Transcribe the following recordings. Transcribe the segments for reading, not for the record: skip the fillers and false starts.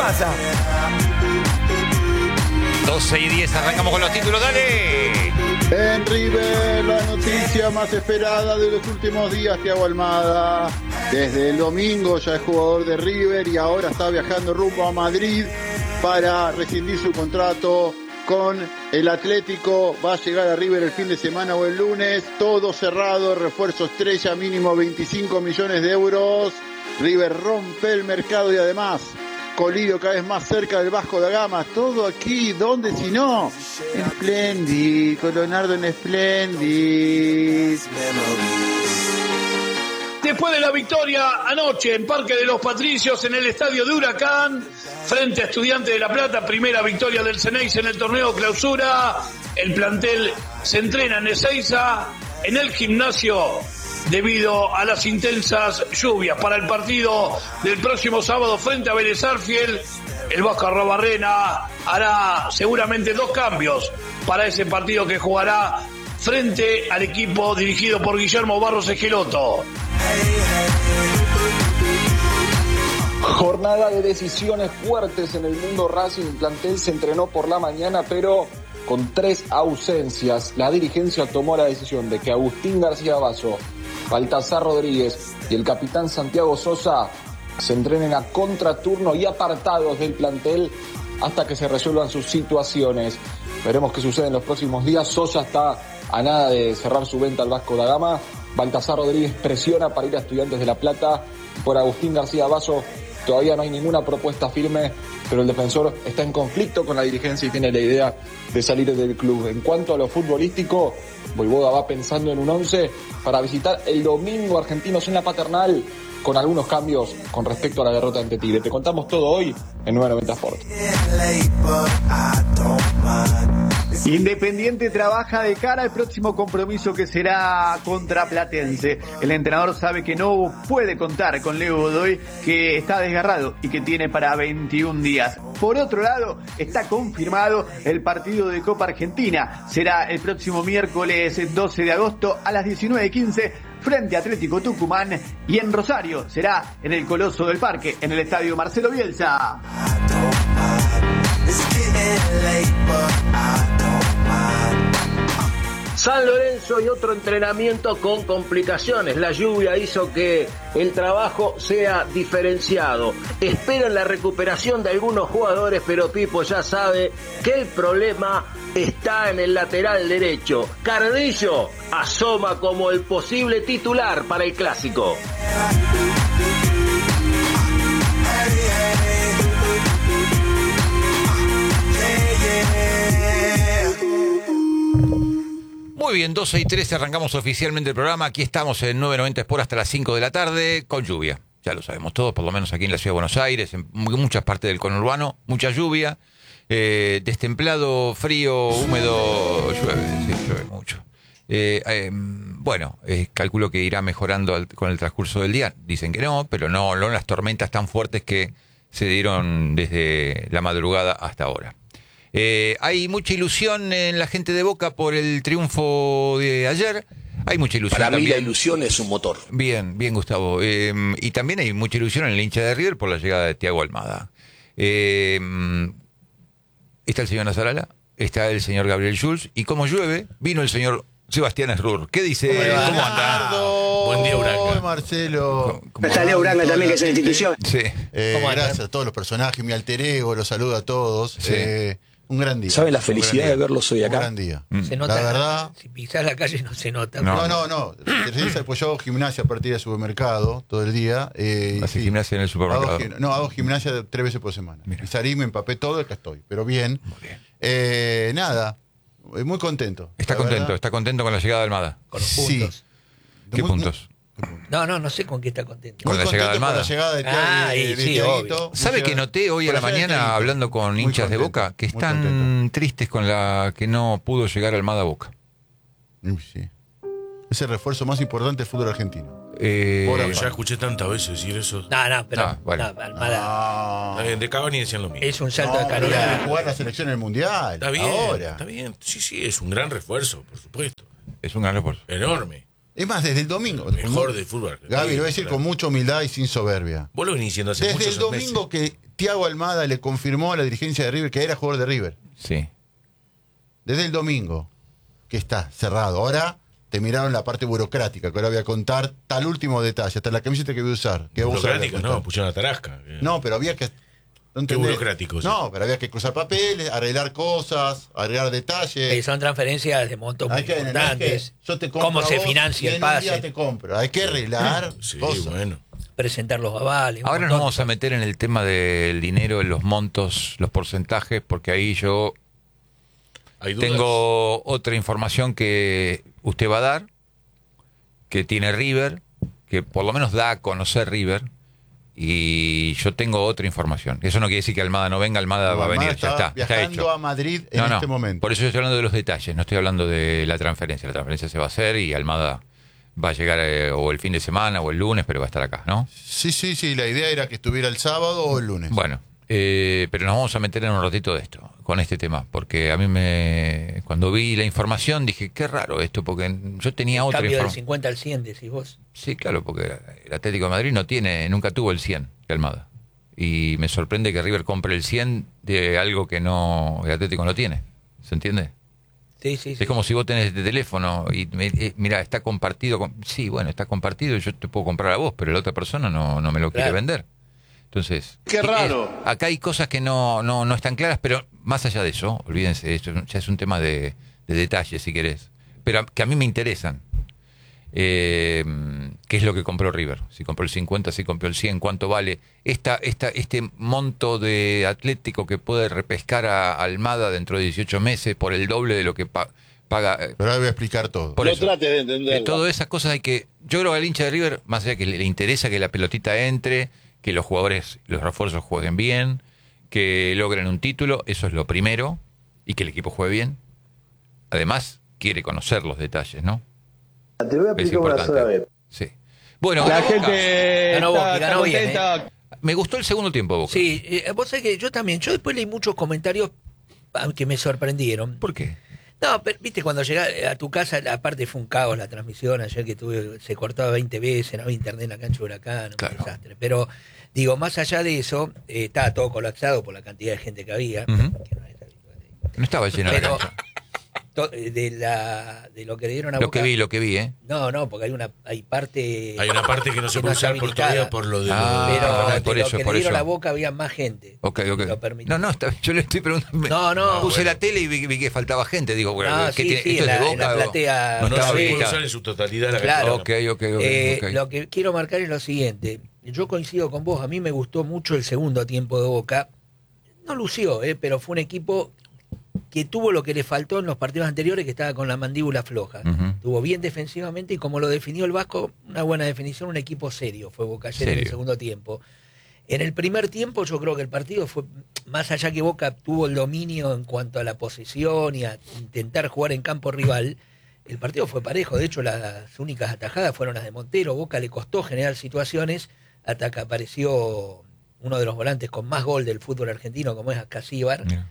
pasa? 12:10, arrancamos con los títulos, dale. En River, la noticia más esperada de los últimos días, Thiago Almada. Desde el domingo ya es jugador de River y ahora está viajando rumbo a Madrid para rescindir su contrato con el Atlético. Va a llegar a River el fin de semana o el lunes. Todo cerrado, refuerzo estrella, mínimo 25 millones de euros. River rompe el mercado y además Colidio cada vez más cerca del Vasco da Gama. Todo aquí, ¿dónde si no? En Splendid, con Leonardo en Splendid. Después de la victoria anoche en Parque de los Patricios en el estadio de Huracán, frente a Estudiantes de La Plata, primera victoria del Ceneice en el torneo clausura, el plantel se entrena en Ezeiza, en el gimnasio, debido a las intensas lluvias. Para el partido del próximo sábado frente a Vélez Sarsfield, el Vasco Arrobarrena hará seguramente 2 cambios para ese partido que jugará frente al equipo dirigido por Guillermo Barros Esqueloto. Jornada de decisiones fuertes en el mundo Racing. El plantel se entrenó por la mañana, pero con 3 ausencias. La dirigencia tomó la decisión de que Agustín García Basso, Baltasar Rodríguez y el capitán Santiago Sosa se entrenen a contraturno y apartados del plantel hasta que se resuelvan sus situaciones. Veremos qué sucede en los próximos días. Sosa está a nada de cerrar su venta al Vasco da Gama. Baltasar Rodríguez presiona para ir a Estudiantes de La Plata. Por Agustín García Basso todavía no hay ninguna propuesta firme, pero el defensor está en conflicto con la dirigencia y tiene la idea de salir del club. En cuanto a lo futbolístico, Voivoda va pensando en un 11 para visitar el domingo Argentinos en la Paternal, con algunos cambios con respecto a la derrota ante Tigre. Te contamos todo hoy en 990 Sport. Independiente trabaja de cara al próximo compromiso que será contra Platense. El entrenador sabe que no puede contar con Leo Godoy, que está desgarrado y que tiene para 21 días. Por otro lado, está confirmado el partido de Copa Argentina. Será el próximo miércoles 12 de agosto a las 19:15 frente a Atlético Tucumán, y en Rosario será en el Coloso del Parque, en el estadio Marcelo Bielsa. San Lorenzo y otro entrenamiento con complicaciones. La lluvia hizo que el trabajo sea diferenciado. Esperan la recuperación de algunos jugadores, pero Pipo ya sabe que el problema está en el lateral derecho. Cardillo asoma como el posible titular para el clásico. Muy bien, 12:13, arrancamos oficialmente el programa. Aquí estamos en 990 Sport hasta las 5 de la tarde, con lluvia. Ya lo sabemos todos, por lo menos aquí en la ciudad de Buenos Aires, en muchas partes del conurbano, mucha lluvia, destemplado, frío, húmedo, llueve mucho. Calculo que irá mejorando con el transcurso del día. Dicen que no, pero no las tormentas tan fuertes que se dieron desde la madrugada hasta ahora. Hay mucha ilusión en la gente de Boca por el triunfo de ayer. Hay mucha ilusión. Para mí también. la ilusión es un motor. Bien, Gustavo. Y también hay mucha ilusión en el hincha de River por la llegada de Thiago Almada. Está el señor Nazarala, está el señor Gabriel Schulz, y como llueve, vino el señor Sebastián Esrur. ¿Qué dice? ¿Cómo anda? Buen día, Uranga. Hola, Marcelo. Está Leo Uranga también, que es la institución. Sí. Gracias a todos los personajes, mi alter ego, los saludo a todos. Sí. Un gran día. ¿Saben la felicidad de verlos hoy acá? Un gran día. Se nota. La verdad. Si pisás la calle no se nota. No. Pues yo hago gimnasia a partir del supermercado todo el día. ¿Hace gimnasia en el supermercado? Hago gimnasia 3 veces por semana. Mira. Y salí, me empapé todo, acá estoy. Pero bien. Muy bien. Nada. Muy contento. Está contento con la llegada de Almada. Con los puntos. Sí. ¿Qué puntos? No sé con qué está contento. Con la llegada de Almada. Con la llegada de Tiaguito. ¿Sabe que noté hoy a la mañana, hablando con hinchas de Boca, que están tristes con la que no pudo llegar Almada a Boca? Sí. Es el refuerzo más importante del fútbol argentino. Ya escuché tantas veces decir eso. Almada. De Cavani decían lo mismo. Es un salto de Pero calidad. debe jugar la selección en el mundial. Está bien, Ahora. está bien. Sí, es un gran refuerzo, por supuesto. Es un gran refuerzo. Enorme. Es más, desde el domingo. Mejor del fútbol. Gaby, lo voy a decir con mucha humildad y sin soberbia. Vos lo venís diciendo hace Desde muchos el domingo meses. que Thiago Almada le confirmó a la dirigencia de River que era jugador de River. Sí. Desde el domingo, que está cerrado. Ahora te miraron la parte burocrática, que ahora voy a contar tal último detalle, hasta la camiseta que voy a usar. Que voy a usar Burocrática, no, pusieron la tarasca. No, pero había que... Qué burocrático. Sí. No, pero había que cruzar papeles, arreglar cosas, arreglar detalles. Son transferencias de montos muy importantes. Yo te compro ¿Cómo se vos, financia y el en un pase? día te compro. Hay que arreglar Sí, cosas. bueno. Presentar los avales. Ahora nos vamos a meter en el tema del dinero, en los montos, los porcentajes, porque ahí yo Hay dudas. tengo otra información que usted va a dar, que tiene River, que por lo menos da a conocer River, y yo tengo otra información. Eso no quiere decir que Almada no venga, Almada va a venir, ya está viajando hecho. a Madrid en este momento. Por eso yo estoy hablando de los detalles, no estoy hablando de la transferencia. La transferencia se va a hacer y Almada va a llegar o el fin de semana o el lunes, pero va a estar acá, ¿no? Sí, la idea era que estuviera el sábado o el lunes. Bueno, pero nos vamos a meter en un ratito de esto, con este tema, porque a mí cuando vi la información dije, qué raro esto, porque yo tenía otra Cambio del información. 50 al 100, decís vos. Sí, claro, porque el Atlético de Madrid nunca tuvo el 100 de Almada. Y me sorprende que River compre el 100 de algo que el Atlético no tiene. ¿Se entiende? Sí. Es como si vos tenés este teléfono y mira, está compartido. Sí, bueno, está compartido y yo te puedo comprar a vos, pero la otra persona no me lo quiere vender. Entonces, Qué raro. Acá hay cosas que no están claras, pero más allá de eso, olvídense, esto ya es un tema de detalles, si querés. Pero que a mí me interesan. ¿Qué es lo que compró River? Si compró el 50, si compró el 100, ¿cuánto vale? Este monto de Atlético que puede repescar a Almada dentro de 18 meses por el doble de lo que paga. Pero ahora voy a explicar todo. Por No eso, trate de entenderlo. todas esas cosas hay que... Yo creo que al hincha de River, más allá que le interesa que la pelotita entre, que los jugadores, los refuerzos jueguen bien, que logren un título, eso es lo primero, y que el equipo juegue bien. Además, quiere conocer los detalles, ¿no? Te voy a explicar una sola vez. Sí. Bueno, La Boca. gente Ganó Boca, está ganó bien, contenta. Me gustó el segundo tiempo, Boca. Sí, vos sabés que yo también. Yo después leí muchos comentarios que me sorprendieron. ¿Por qué? No, pero viste, cuando llegás a tu casa, aparte fue un caos la transmisión. Ayer que se cortaba 20 veces, no había internet en la cancha de Huracán, un desastre. Pero, digo, más allá de eso, estaba todo colapsado por la cantidad de gente que había. Ujú. Que no es habitual. No estaba lleno la Pero, cancha. de lo que le dieron a Lo Boca. que vi, ¿eh? No, porque hay parte. Hay una parte que no se que puede está usar por habilitada. todavía por lo de... Pero por de eso, lo que por le dieron eso. a Boca había más gente. Ok. Lo permitió. No, yo le estoy preguntando. No, Puse bueno. la tele y vi que faltaba gente. Digo, bueno, No, ¿qué sí, tiene? sí, ¿Esto en es de la Boca? platea. No, estaba se puede habilitado. usar en su totalidad la Claro. cancha. Ok. Lo que quiero marcar es lo siguiente. Yo coincido con vos. A mí me gustó mucho el segundo tiempo de Boca. No lució, pero fue un equipo que tuvo lo que le faltó en los partidos anteriores, que estaba con la mandíbula floja. Ujú. Estuvo bien defensivamente y como lo definió el Vasco, una buena definición, un equipo serio fue Boca ayer en el Serio. segundo tiempo. En el primer tiempo yo creo que el partido fue, más allá que Boca tuvo el dominio en cuanto a la posesión y a intentar jugar en campo rival, el partido fue parejo. De hecho, las únicas atajadas fueron las de Montero. Boca le costó generar situaciones hasta que apareció uno de los volantes con más gol del fútbol argentino, como es Ascasíbar, Mira.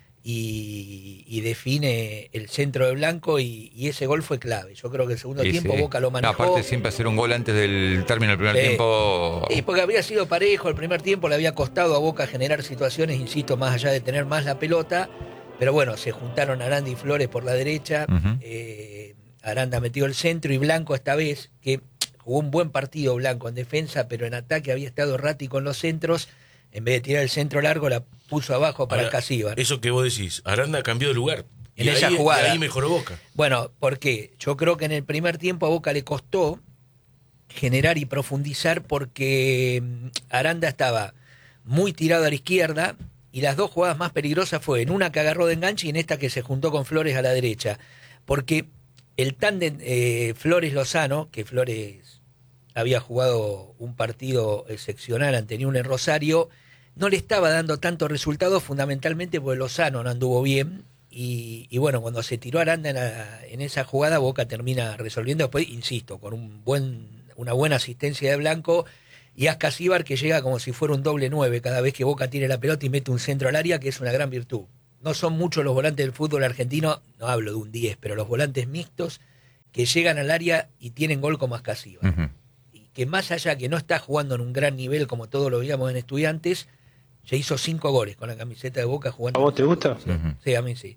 y define el centro de Blanco, y ese gol fue clave. Yo creo que el segundo tiempo Boca lo manejó. Aparte, siempre hacer un gol antes del término del primer Sí. tiempo. Sí, porque había sido parejo, el primer tiempo le había costado a Boca generar situaciones, insisto, más allá de tener más la pelota, pero bueno, se juntaron Aranda y Flores por la derecha, Ujú. Aranda metió el centro y Blanco esta vez, que jugó un buen partido Blanco en defensa, pero en ataque había estado errático en los centros, en vez de tirar el centro largo la puso abajo para Ahora, Casíbar. Eso que vos decís, Aranda cambió de lugar. En Y esa ahí, jugada. y ahí mejoró Boca. Bueno, ¿por qué? Yo creo que en el primer tiempo a Boca le costó generar y profundizar porque Aranda estaba muy tirado a la izquierda y las dos jugadas más peligrosas fue en una que agarró de enganche y en esta que se juntó con Flores a la derecha. Porque el tándem Flores-Lozano, que Flores había jugado un partido excepcional ante Newell's en Rosario, no le estaba dando tantos resultados, fundamentalmente porque Lozano no anduvo bien. Y bueno, cuando se tiró Aranda en esa jugada, Boca termina resolviendo después, insisto, con una buena asistencia de Blanco y Ascasíbar, que llega como si fuera un doble 9 cada vez que Boca tiene la pelota y mete un centro al área, que es una gran virtud. No son muchos los volantes del fútbol argentino, no hablo de un 10, pero los volantes mixtos que llegan al área y tienen gol como Ascasíbar. Ujú. Y que más allá que no está jugando en un gran nivel como todos lo veíamos en Estudiantes, Ya hizo 5 goles con la camiseta de Boca jugando. ¿A vos te gusta? Sí, sí, a mí sí.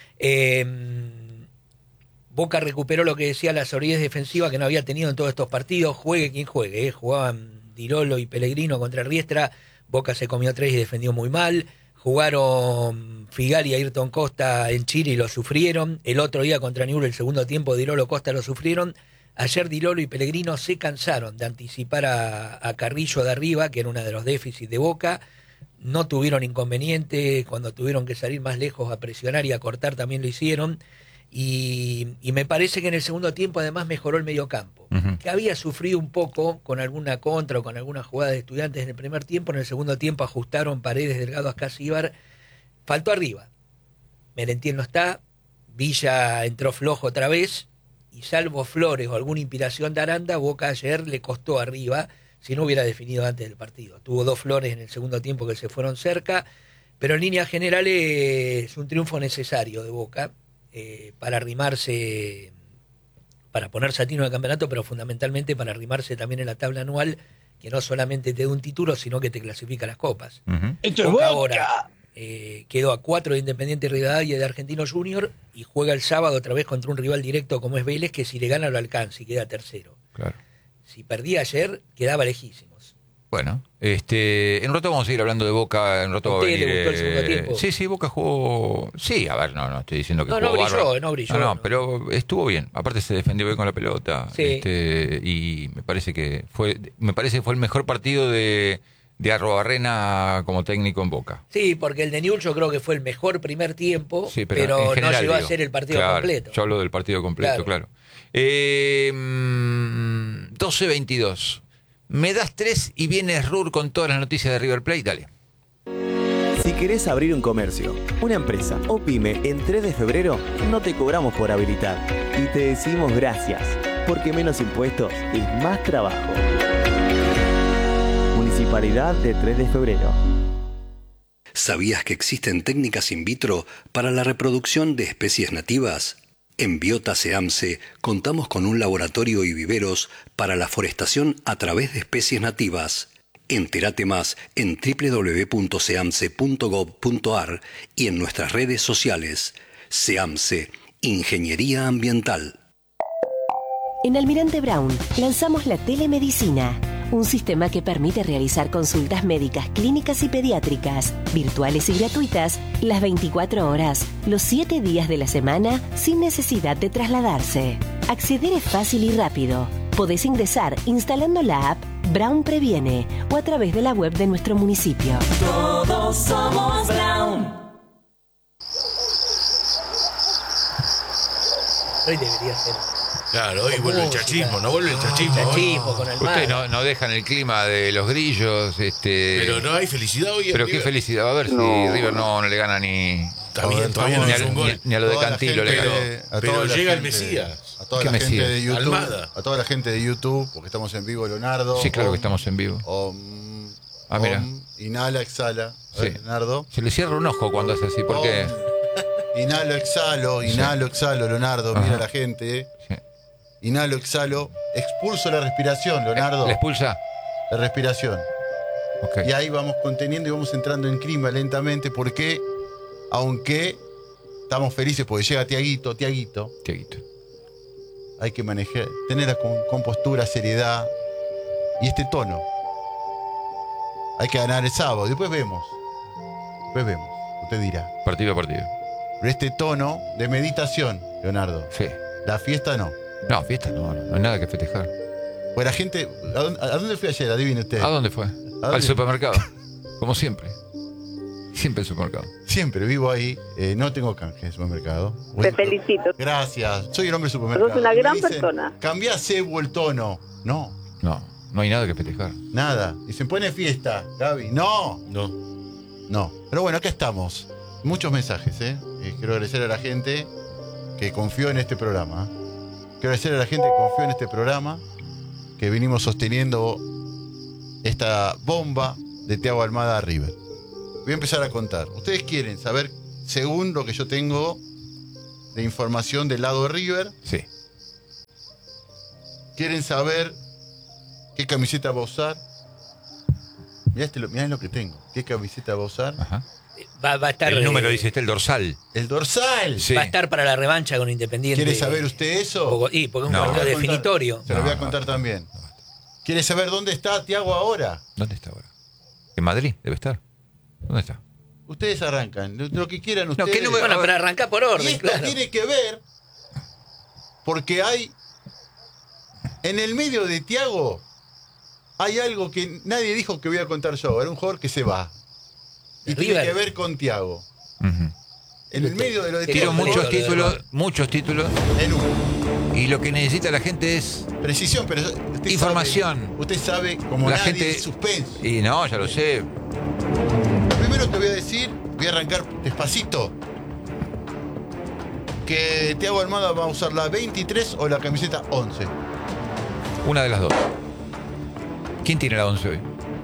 Boca recuperó lo que decía la solidez defensiva que no había tenido en todos estos partidos. Juegue quien juegue. Jugaban Di Lolo y Pellegrino contra Riestra. Boca se comió 3 y defendió muy mal. Jugaron Figal y Ayrton Costa en Chile y lo sufrieron. El otro día contra Newell's, el segundo tiempo, Di Lolo Costa lo sufrieron. Ayer Di Lolo y Pellegrino se cansaron de anticipar a Carrillo de arriba, que era uno de los déficits de Boca. No tuvieron inconveniente. Cuando tuvieron que salir más lejos a presionar y a cortar también lo hicieron. Y me parece que en el segundo tiempo además mejoró el mediocampo, que había sufrido un poco con alguna contra o con alguna jugada de Estudiantes en el primer tiempo. En el segundo tiempo ajustaron Paredes, Delgado, Ascasíbar. Faltó arriba. Merentiel no está, Villa entró flojo otra vez, y salvo Flores o alguna inspiración de Aranda, Boca ayer le costó arriba, si no hubiera definido antes del partido. Tuvo 2 Flores en el segundo tiempo que se fueron cerca, pero en líneas generales es un triunfo necesario de Boca. Para arrimarse, para ponerse a tiro en el campeonato, pero fundamentalmente para arrimarse también en la tabla anual, que no solamente te da un título, sino que te clasifica las copas. Esto es Boca. Ahora quedó a 4 de Independiente Rivadavia y de Argentino Junior, y juega el sábado otra vez contra un rival directo como es Vélez, que si le gana lo alcanza y queda tercero. Claro. Si perdía ayer, quedaba lejísimos. Bueno, en un rato vamos a seguir hablando de Boca. En un rato va a venir, ¿Le gustó el segundo tiempo? Sí, Boca jugó. Sí, a ver, no estoy diciendo que No, jugó no brilló, bárbaro. no brilló. No, pero estuvo bien. Aparte se defendió bien con la pelota. Sí. Y me parece que fue el mejor partido de Arruabarrena como técnico en Boca. Sí, porque el de Newell's yo creo que fue el mejor primer tiempo, Sí, pero en general, no llegó digo. a ser el partido Claro, completo. Yo hablo del partido completo, claro. 12-22. Me das 3 y viene Rur con todas las noticias de River Plate. Dale. Si querés abrir un comercio, una empresa o pyme en 3 de febrero, no te cobramos por habilitar. Y te decimos gracias, porque menos impuestos es más trabajo. Municipalidad de 3 de febrero. ¿Sabías que existen técnicas in vitro para la reproducción de especies nativas? En Biota Seamse contamos con un laboratorio y viveros para la forestación a través de especies nativas. Entérate más en www.seamse.gov.ar y en nuestras redes sociales. Seamse, Ingeniería Ambiental. En Almirante Brown lanzamos la telemedicina, un sistema que permite realizar consultas médicas, clínicas y pediátricas, virtuales y gratuitas, las 24 horas, los 7 días de la semana, sin necesidad de trasladarse. Acceder es fácil y rápido. Podés ingresar instalando la app Brown Previene o a través de la web de nuestro municipio. Todos somos Brown. Hoy debería ser. Claro, hoy vuelve el chachismo, no vuelve el chachismo. Con el Ustedes no dejan el clima de los grillos. Pero no hay felicidad hoy en Pero River. qué felicidad va a haber si River no le gana ni. Todavía no es un gol. Ni a lo de Cantilo le gana. Pero llega el Mesías. A toda la gente de YouTube. Almada. A toda la gente de YouTube, porque estamos en vivo, Leonardo. Sí, claro que estamos en vivo. Mira. Inhala, exhala. A ver, Sí. Leonardo. Se le cierra un ojo cuando hace así, porque. Inhalo, exhalo, Leonardo. Mira a la gente. Sí. Inhalo, exhalo. Expulso la respiración, Leonardo. ¿Le expulsa? La respiración. Okay. Y ahí vamos conteniendo y vamos entrando en clima lentamente, porque aunque estamos felices porque llega Tiaguito, hay que manejar, tener la compostura, seriedad y este tono. Hay que ganar el sábado, después vemos, usted dirá. Partido a partido. Pero este tono de meditación, Leonardo. Sí. La fiesta no. No, fiesta no hay nada que festejar. Pues la gente, ¿a dónde fui ayer? Adivine usted. ¿A dónde fue? Al supermercado. Como siempre. Siempre el supermercado. Siempre vivo ahí. No tengo canje en el supermercado. Te felicito. Gracias. Soy el hombre del supermercado. Sos una gran Me dicen, persona. Cambia cebo el tono. No. No hay nada que festejar. Nada. Dicen, pone fiesta, Gaby. No. Pero bueno, acá estamos. Muchos mensajes, quiero agradecer a la gente que confió en este programa. Quiero agradecer a la gente que confió en este programa, que vinimos sosteniendo esta bomba de Thiago Almada a River. Voy a empezar a contar. Ustedes quieren saber, según lo que yo tengo de información del lado de River. Sí. Quieren saber qué camiseta va a usar. Mirá lo que tengo. ¿Qué camiseta va a usar? Ajá. Va a estar. El número dice, está el dorsal. El dorsal. Sí. Va a estar para la revancha con Independiente. ¿Quiere saber usted eso? Porque es un partido definitorio. Se lo voy a contar también. ¿Quiere saber dónde está Thiago ahora? ¿Dónde está ahora? En Madrid debe estar. ¿Dónde está? Ustedes arrancan, lo que quieran ustedes. ¿Qué número? Bueno, pero arranca por orden, y esto claro. tiene que ver porque hay en el medio de Thiago hay algo que nadie dijo que voy a contar yo. Era un jugador que se va. Y tiene que ver con Thiago. Uh-huh. En el medio de lo de Tiro Thiago. muchos títulos. En uno. Y lo que necesita la gente es precisión, pero usted información. Usted sabe como la nadie gente suspenso. Y no, ya lo sé. Lo primero que voy a decir, voy a arrancar despacito. Que Thiago Almada va a usar la 23 o la camiseta 11. Una de las dos. ¿Quién tiene la 11 hoy?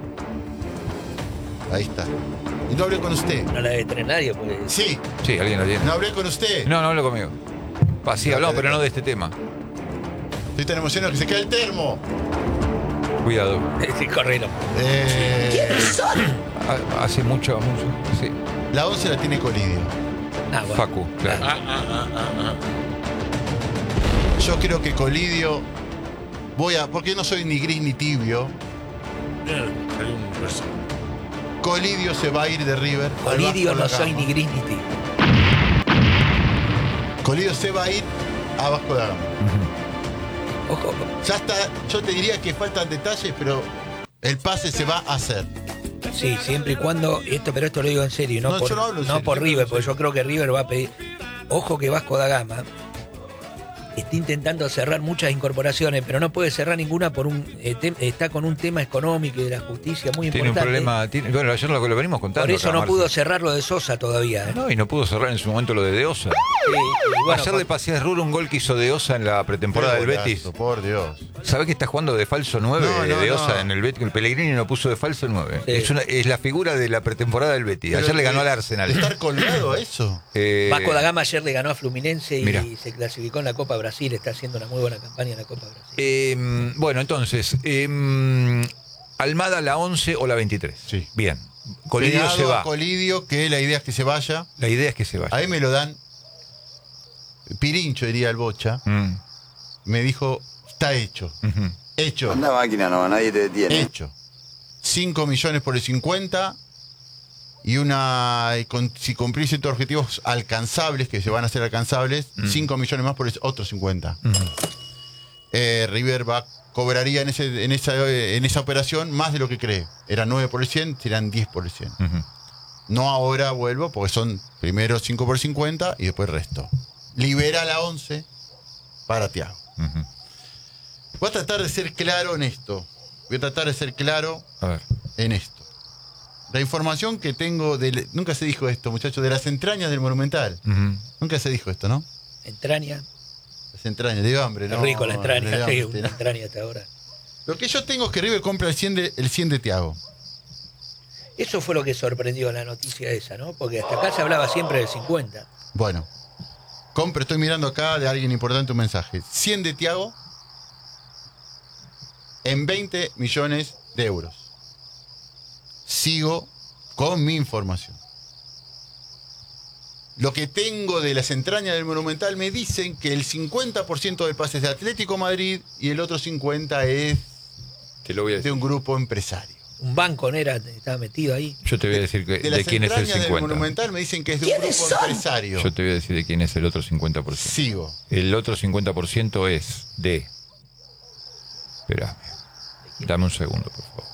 Ahí está. Y no hablé con usted. No la debe tener nadie, pues. Sí. Sí, alguien la tiene. No hablé con usted. No habló conmigo. Sí, hablamos, pero no de este tema. Estoy tan emocionado que se cae el termo. Cuidado. Sí, correlo. ¿Quiénes son? Hace mucho, sí. La 11 la tiene Colidio. Bueno. Facu, claro. Yo creo que Colidio porque no soy ni gris ni tibio. Colidio se va a ir de River. Colidio no soy ni gris ni tibio. Colidio se va a ir a Vasco da Gama. Ojo. Ya está, yo te diría que faltan detalles, pero el pase se va a hacer. Sí, siempre y cuando pero esto lo digo en serio, no, yo no hablo en serio, por River, porque yo creo que River va a pedir. Ojo que Vasco da Gama está intentando cerrar muchas incorporaciones, pero no puede cerrar ninguna por está con un tema económico y de la justicia muy tiene importante. Un problema, bueno, ayer lo venimos contando. Por eso acá, no pudo cerrar lo de Sosa todavía. No, y no pudo cerrar en su momento lo de Deosa. Sí, bueno, ayer le pasé a Ruro un gol que hizo Deosa en la pretemporada del Betis. Por Dios. ¿Sabés que está jugando de falso 9 Deosa en el Betis? El Pellegrini lo puso de falso 9. Sí. Es la figura de la pretemporada del Betis. Ayer le ganó al Arsenal. ¿Estar colgado a eso? Vasco da Gama ayer le ganó a Fluminense y Mirá. se clasificó en la Copa Brasil. Está haciendo una muy buena campaña en la Copa Brasil. Bueno, entonces, Almada la 11 o la 23. Sí. Bien. Colidio se va. Colidio, que la idea es que se vaya. La idea es que se vaya. Ahí me lo dan. Pirincho, diría el Bocha. Me dijo, está hecho. Uh-huh. Hecho. Anda máquina, no, nadie te detiene. Hecho. 5 millones por el 50 y si cumplís ciertos objetivos alcanzables, que se van a hacer alcanzables, 5 millones más por el otro 50. Uh-huh. River cobraría en esa operación más de lo que cree. Era 9 por el 100, serán 10 por el 100. Uh-huh. No ahora vuelvo, porque son primero 5 por 50 y después el resto. Libera la 11 para Thiago. Uh-huh. Voy a tratar de ser claro en esto. A ver. En esto. La información que tengo nunca se dijo esto, muchachos, de las entrañas del Monumental. Uh-huh. Nunca se dijo esto, ¿no? Entraña. Las entrañas, de hambre, ¿no? Es rico la entraña, sí, ¿no? una entraña hasta ahora. Lo que yo tengo es que River compra el 100 de Thiago. Eso fue lo que sorprendió la noticia esa, ¿no? Porque hasta acá se hablaba siempre del 50. Bueno, estoy mirando acá de alguien importante un mensaje. 100 de Thiago en 20 millones de euros. Sigo con mi información. Lo que tengo de las entrañas del Monumental me dicen que el 50% del pase es de Atlético Madrid y el otro 50% es de un grupo empresario. Un banco, ¿no era? Estaba metido ahí. Yo te voy a decir de quién es el 50%. Del Monumental me dicen que es de un grupo empresario. Yo te voy a decir de quién es el otro 50%. Sigo. El otro 50% es de... Espérame. Dame un segundo, por favor.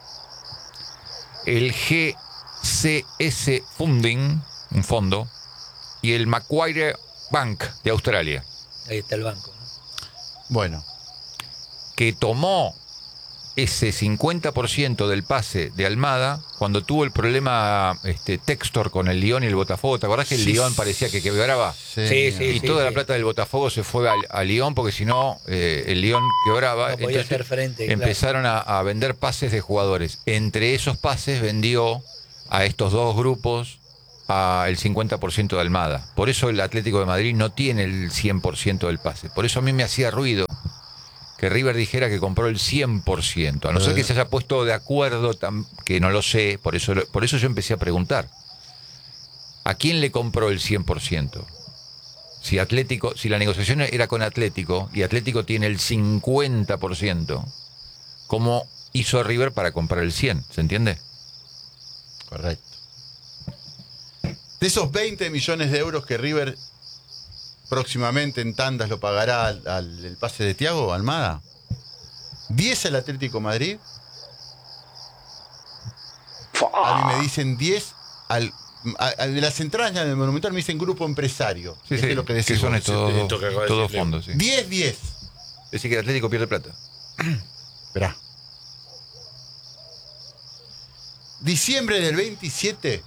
El GCS Funding, un fondo, y el Macquarie Bank de Australia. Ahí está el banco, ¿no? Bueno. Que tomó ese 50% del pase de Almada cuando tuvo el problema Textor con el Lyon y el Botafogo. ¿Te acordás que el Lyon parecía que quebraba? Sí. Y toda la plata del Botafogo se fue a Lyon porque si no, el Lyon quebraba. No podía hacer frente. Empezaron a vender pases de jugadores. Entre esos pases vendió a estos dos grupos el 50% de Almada. Por eso el Atlético de Madrid no tiene el 100% del pase. Por eso a mí me hacía ruido que River dijera que compró el 100%, a no ser que se haya puesto de acuerdo, que no lo sé, por eso yo empecé a preguntar. ¿A quién le compró el 100%? Si la negociación era con Atlético y Atlético tiene el 50%, ¿cómo hizo River para comprar el 100%? ¿Se entiende? Correcto. De esos 20 millones de euros que River próximamente en tandas lo pagará al pase de Thiago Almada, 10 al Atlético Madrid. A mí me dicen 10 de las entrañas del Monumental me dicen grupo empresario. Sí, es lo que decimos. son todos fondos. Sí. 10. Es decir, que el Atlético pierde plata. Esperá. Diciembre del 27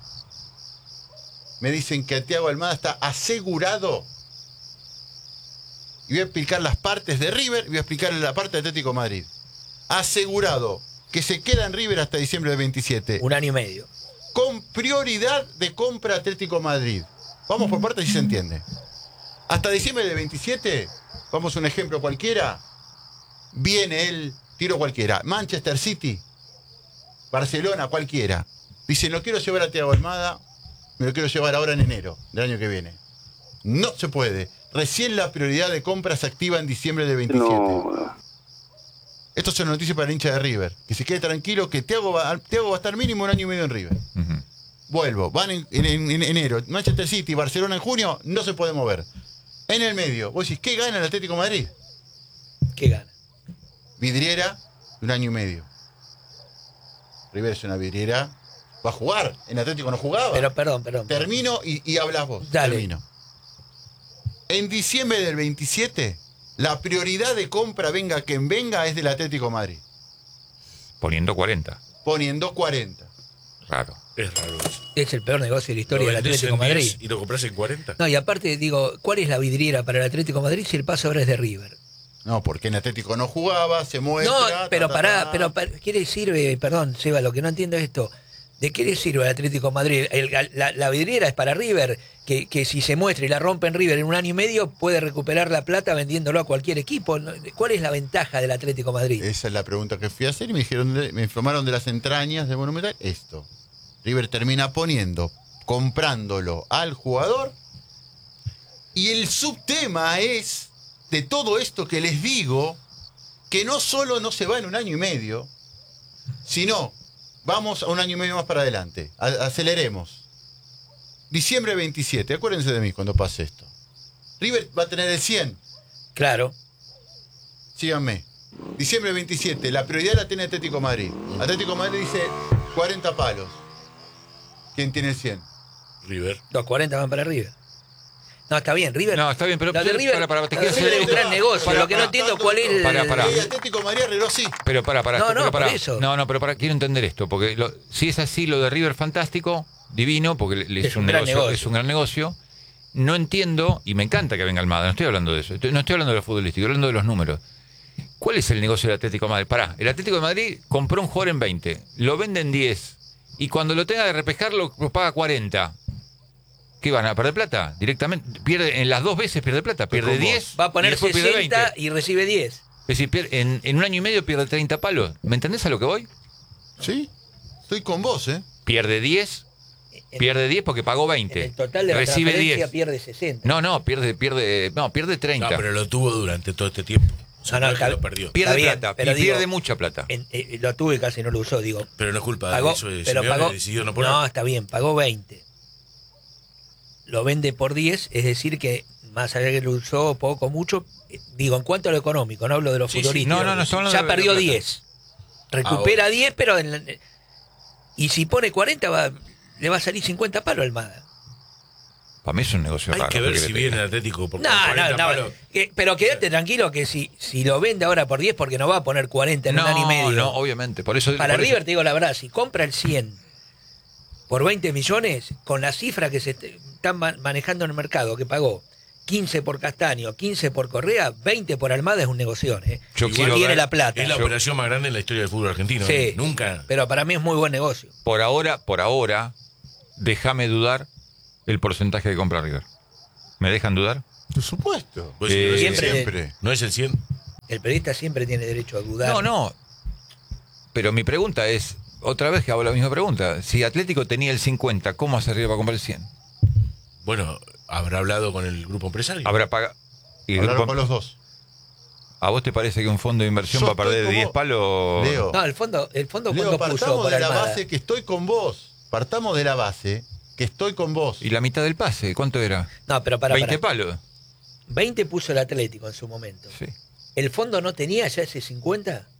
me dicen que Thiago Almada está asegurado. Y voy a explicar las partes de River y voy a explicar la parte de Atlético Madrid. Asegurado que se queda en River hasta diciembre del 27. 1 año y medio. Con prioridad de compra Atlético Madrid. Vamos por partes si se entiende. Hasta diciembre del 27, vamos a un ejemplo cualquiera, viene el tiro cualquiera. Manchester City, Barcelona, cualquiera. Dice, no quiero llevar a Thiago Almada, me lo quiero llevar ahora en enero del año que viene. No se puede. Recién la prioridad de compra se activa en diciembre del 27. No. Esto es una noticia para el hincha de River. Que se quede tranquilo que Thiago va a estar mínimo 1 año y medio en River. Uh-huh. Vuelvo. Van en enero. Manchester City, Barcelona en junio, no se puede mover. En el medio, vos decís, ¿qué gana el Atlético de Madrid? ¿Qué gana? Vidriera de 1 año y medio. River es una vidriera. Va a jugar. En Atlético no jugaba. Pero perdón. Termino y hablas vos. Dale. Termino. En diciembre del 27, la prioridad de compra, venga quien venga, es del Atlético de Madrid. Poniendo 40. Poniendo 40. Raro. Es raro eso. Es el peor negocio de la historia del Atlético de Madrid. ¿Y lo compras en 40? No, y aparte, digo, ¿cuál es la vidriera para el Atlético de Madrid si el paso ahora es de River? No, porque en Atlético no jugaba, se muestra... No, pero pero ¿qué le sirve? Perdón, Seba, lo que no entiendo es esto. ¿De qué le sirve al Atlético de Madrid? La vidriera es para River, que si se muestra y la rompe en River en 1 año y medio, puede recuperar la plata vendiéndolo a cualquier equipo. ¿Cuál es la ventaja del Atlético de Madrid? Esa es la pregunta que fui a hacer y me informaron de las entrañas de Monumental. Esto. River termina comprándolo al jugador. Y el subtema es, de todo esto que les digo, que no solo no se va en 1 año y medio, sino... Vamos a 1 año y medio más para adelante. Aceleremos. Diciembre 27. Acuérdense de mí cuando pase esto. River va a tener el 100. Claro. Síganme. Diciembre 27. La prioridad la tiene Atlético Madrid. Atlético Madrid dice 40 palos. ¿Quién tiene el 100? River. Los 40 van para River. No, está bien, River. No, está bien, pero de River, te quiero hacer un gran negocio. Lo que no entiendo cuál es el Atlético Madrid arregló sí. Pero para. Por eso. No, pero quiero entender esto, porque si es así, lo de River fantástico, divino, porque es un gran negocio. No entiendo, y me encanta que venga Almada, no estoy hablando de eso, no estoy hablando de lo futbolístico, estoy hablando de los números. ¿Cuál es el negocio del Atlético de Madrid? El Atlético de Madrid compró un jugador en 20, lo vende en 10, y cuando lo tenga de repescar lo paga 40. ¿Qué van a perder plata? Directamente, pierde en las 2 veces pierde plata, pierde 10. Va a poner 60 y recibe 10. Es decir, en 1 año y medio pierde 30 palos. ¿Me entendés a lo que voy? Sí, estoy con vos, ¿eh? Pierde 10 porque pagó 20. En el total de recibe la 10. Pierde 60. No, pierde 30. No, pero lo tuvo durante todo este tiempo. O sea, no lo perdió. Pierde plata, pero pierde mucha plata. Lo tuvo y casi no lo usó, digo. Pero no es culpa de eso. Simeone decidió no poner. No, está bien, pagó 20. Lo vende por 10, es decir que más allá que lo usó poco, mucho, digo, en cuanto a lo económico, no hablo de los futbolistas. No, ya perdió 10. Recupera 10, pero y si pone 40 le va a salir 50 palos al Almada. Para mí es un negocio raro. Hay que ver si viene el Atlético por 40 palos. Pero quédate tranquilo que si lo vende ahora por 10, porque no va a poner 40 en 1 año y medio. No, obviamente. Por eso, para River, te digo la verdad, si compra el 100 por 20 millones, con la cifra que se están manejando en el mercado, que pagó 15 por Castaño, 15 por Correa, 20 por Almada, es un negocio, ¿eh? Tiene la plata. Es la operación más grande en la historia del fútbol argentino. Sí, nunca. Pero para mí es muy buen negocio. Por ahora, déjame dudar el porcentaje que compra River. ¿Me dejan dudar? Por supuesto. Siempre. ¿No es el 100? El periodista siempre tiene derecho a dudar. No. Pero mi pregunta es, otra vez que hago la misma pregunta. Si Atlético tenía el 50, ¿cómo hace arriba para comprar el 100? Bueno, habrá hablado con el grupo empresario. Habrá pagado. Hablaron con los dos. ¿A vos te parece que un fondo de inversión va a perder 10 palos? Leo. No, el fondo Leo, cuando puso partamos por de la Almada. base que estoy con vos. Partamos de la base que estoy con vos. ¿Y la mitad del pase? ¿Cuánto era? No, pero 20 palos. 20 puso el Atlético en su momento. Sí. ¿El fondo no tenía ya ese 50?